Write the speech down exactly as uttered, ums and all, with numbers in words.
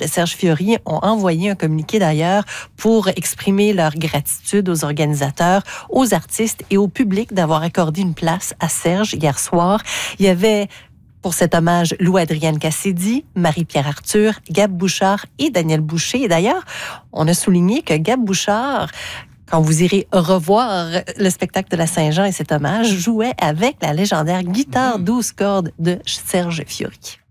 Serge Fiori ont envoyé un communiqué d'ailleurs pour exprimer leur gratitude aux organisateurs, aux artistes et au public d'avoir accordé une place à Serge hier soir. Il y avait pour cet hommage Lou-Adrienne Cassidy, Marie-Pierre Arthur, Gab Bouchard et Daniel Boucher. Et d'ailleurs, on a souligné que Gab Bouchard, quand vous irez revoir le spectacle de la Saint-Jean et cet hommage, jouait avec la légendaire guitare douze cordes de Serge Fiori.